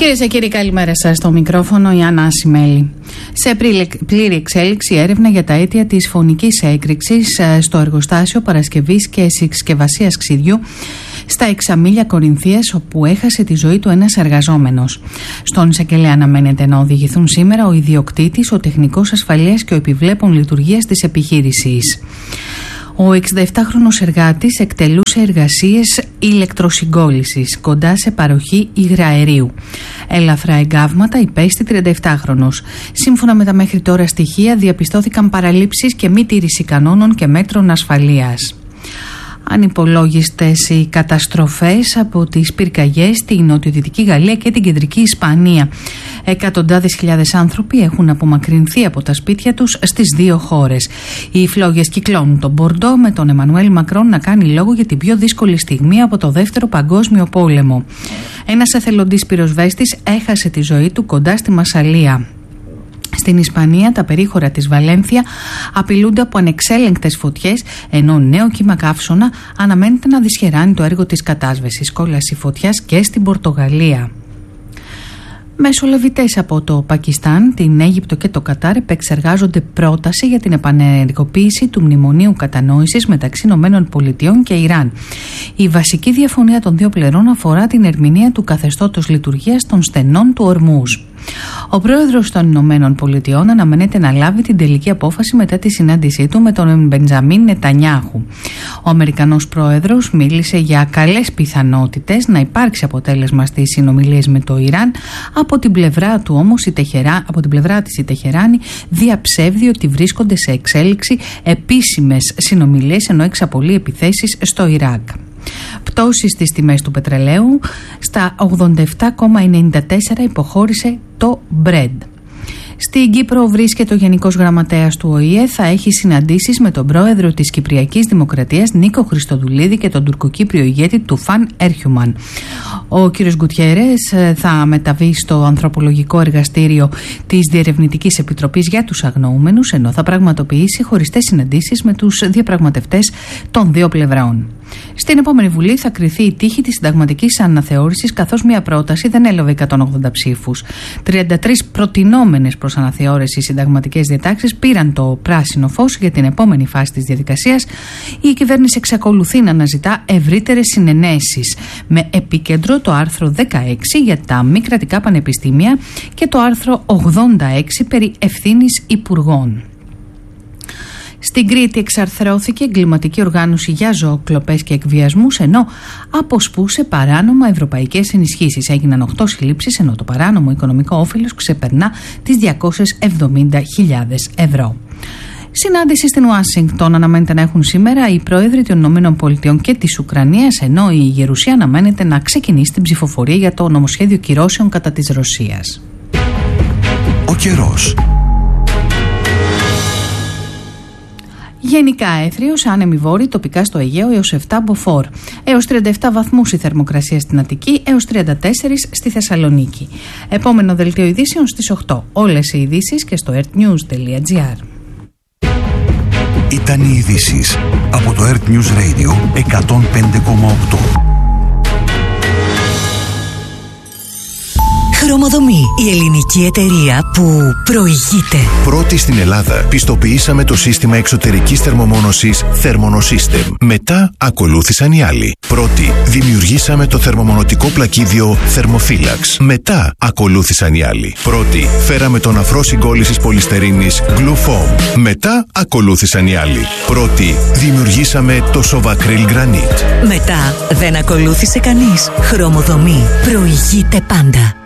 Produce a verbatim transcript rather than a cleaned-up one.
Κυρίες και κύριοι, καλημέρα σας. Στο μικρόφωνο η Άννα Ασημέλη. Σε πλήρη εξέλιξη έρευνα για τα αίτια της φωνικής έκρηξης στο εργοστάσιο παρασκευής και συσκευασίας ξυδιού στα Εξαμήλια Κορινθίας, όπου έχασε τη ζωή του ένας εργαζόμενος. Στον εισαγγελέα αναμένεται να οδηγηθούν σήμερα ο ιδιοκτήτης, ο τεχνικός ασφαλείας και ο επιβλέπων λειτουργίας της επιχείρησης. Ο εξηνταεπτάχρονος εργάτης εκτελούσε εργασίες ηλεκτροσυγκόλλησης κοντά σε παροχή υγραερίου. Ελαφρά εγκάβματα υπέστη τριανταεπτάχρονος. Σύμφωνα με τα μέχρι τώρα στοιχεία, διαπιστώθηκαν παραλήψεις και μη τήρηση κανόνων και μέτρων ασφαλείας. Ανυπολόγιστες οι καταστροφές από τις πυρκαγιές στη νοτιοδυτική Γαλλία και την κεντρική Ισπανία. Εκατοντάδες χιλιάδες άνθρωποι έχουν απομακρυνθεί από τα σπίτια τους στις δύο χώρες. Οι φλόγες κυκλώνουν τον Μπορντό, με τον Εμμανουέλ Μακρόν να κάνει λόγο για την πιο δύσκολη στιγμή από το Δεύτερο Παγκόσμιο Πόλεμο. Ένας εθελοντής πυροσβέστης έχασε τη ζωή του κοντά στη Μασσαλία. Στην Ισπανία, τα περίχωρα της Βαλένθια απειλούνται από ανεξέλεγκτες φωτιές, ενώ νέο κύμα καύσωνα αναμένεται να δυσχεράνει το έργο της κατάσβεσης. Κόλαση φωτιάς και στην Πορτογαλία. Μεσολαβητές από το Πακιστάν, την Αίγυπτο και το Κατάρ επεξεργάζονται πρόταση για την επανενεργοποίηση του μνημονίου κατανόησης μεταξύ ΗΠΑ και Ιράν. Η βασική διαφωνία των δύο πλευρών αφορά την ερμηνεία του καθεστώτος λειτουργίας των στενών του Ορμούζ. Ο πρόεδρος των Ηνωμένων Πολιτειών αναμένεται να λάβει την τελική απόφαση μετά τη συνάντησή του με τον Μπεντζαμίν Νετανιάχου. Ο Αμερικανός πρόεδρος μίλησε για καλές πιθανότητες να υπάρξει αποτέλεσμα στις συνομιλίες με το Ιράν. Από την πλευρά του όμως η Τεχερά, από την πλευρά της η Τεχεράνη διαψεύδει ότι βρίσκονται σε εξέλιξη επίσημες συνομιλίες, ενώ εξαπολύει επιθέσεις στο Ιράκ. Πτώση στις τιμές του πετρελαίου, στα ογδόντα επτά κόμμα ενενήντα τέσσερα υποχώρησε το Brent. Στην Κύπρο βρίσκεται ο Γενικός Γραμματέας του Ο Η Ε, θα έχει συναντήσεις με τον πρόεδρο της Κυπριακής Δημοκρατίας Νίκο Χριστοδουλίδη και τον τουρκοκύπριο ηγέτη Τουφάν Έρχιουμαν. Ο κ. Γκουτιέρες θα μεταβεί στο ανθρωπολογικό εργαστήριο της Διερευνητικής Επιτροπής για τους Αγνοούμενους, ενώ θα πραγματοποιήσει χωριστές συναντήσεις με τους διαπραγματευτές των δύο πλευρών. Στην επόμενη Βουλή θα κριθεί η τύχη της συνταγματικής αναθεώρησης, καθώς μια πρόταση δεν έλαβε εκατόν ογδόντα ψήφους. τριάντα τρεις προτινόμενες προς αναθεώρηση συνταγματικές διατάξεις πήραν το πράσινο φως για την επόμενη φάση της διαδικασίας. Η κυβέρνηση εξακολουθεί να αναζητά ευρύτερες συνενέσεις, με επίκεντρο το άρθρο δεκαέξι για τα μη κρατικά πανεπιστήμια και το άρθρο ογδόντα έξι περί ευθύνης υπουργών. Στην Κρήτη εξαρθρώθηκε εγκληματική οργάνωση για ζωοκλοπές και εκβιασμούς, ενώ αποσπούσε παράνομα ευρωπαϊκές ενισχύσεις. Έγιναν οκτώ συλλήψεις, ενώ το παράνομο οικονομικό όφελος ξεπερνά τις διακόσιες εβδομήντα χιλιάδες ευρώ. Συνάντηση στην Ουάσιγκτον αναμένεται να έχουν σήμερα οι πρόεδροι των ΗΠΑ και της Ουκρανίας, ενώ η Γερουσία αναμένεται να ξεκινήσει την ψηφοφορία για το νομοσχέδιο κυρώσεων κατά της Ρωσίας. Ο καιρός. Γενικά έθριος, άνεμοι βόρειοι, τοπικά στο Αιγαίο έως επτά μποφόρ. Έως τριάντα επτά βαθμούς η θερμοκρασία στην Αττική, έως τριάντα τέσσερα στη Θεσσαλονίκη. Επόμενο δελτίο ειδήσεων στις οκτώ. Όλες οι ειδήσεις και στο earthnews τελεία gr. Ήταν οι ειδήσεις από το Earth News Radio εκατόν πέντε κόμμα οκτώ. Χρωμοδομή, η ελληνική εταιρεία που προηγείται. Πρώτη στην Ελλάδα, πιστοποιήσαμε το σύστημα εξωτερικής θερμομόνωσης Thermonosystem. Μετά ακολούθησαν οι άλλοι. Πρώτη, δημιουργήσαμε το θερμομονωτικό πλακίδιο Thermophilax. Μετά ακολούθησαν οι άλλοι. Πρώτη, φέραμε τον αφρό συγκόλλησης πολυστερίνης Glufoam. Μετά ακολούθησαν οι άλλοι. Πρώτη, δημιουργήσαμε το Sovacryl Granite. Μετά δεν ακολούθησε κανείς. Χρωμοδομή, προηγείται πάντα.